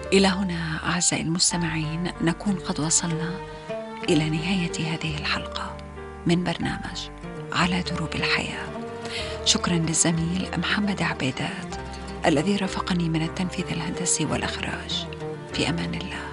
إلى هنا أعزائي المستمعين نكون قد وصلنا إلى نهاية هذه الحلقة من برنامج على دروب الحياة. شكرا للزميل محمد عبيدات الذي رافقني من التنفيذ الهندسي والإخراج. في أمان الله.